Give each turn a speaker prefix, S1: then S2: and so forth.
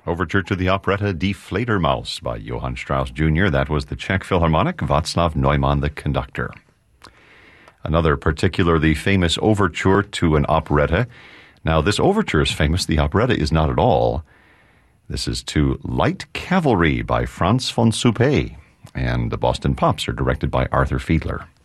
S1: Overture to the operetta Die Fledermaus by Johann Strauss Jr. That was the Czech Philharmonic, Václav Neumann the conductor. Another particularly famous overture to an operetta. Now, this overture is famous. The operetta is not at all. This is to Light Cavalry by Franz von Suppé, and the Boston Pops are directed by Arthur Fiedler.